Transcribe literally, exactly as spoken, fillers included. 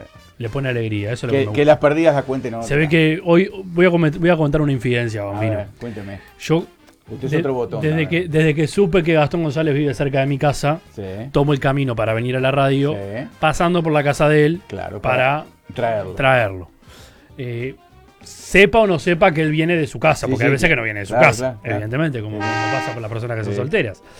Le pone alegría, eso es lo Que, que me que gusta. las perdidas la cuenten otra. Se ve que hoy voy a, coment- voy a contar una infidencia, A Bambino. ver, cuénteme. Yo, Usted es de- otro botón. desde, a ver. que, desde que supe que Gastón González vive cerca de mi casa, Sí, tomo el camino para venir a la radio, sí, pasando por la casa de él claro. para traerlo. traerlo. Eh, sepa o no sepa que él viene de su casa, Sí, porque sí, hay veces claro. que no viene de su Claro, casa, claro, claro. evidentemente, como, como pasa con las personas que son Sí. solteras.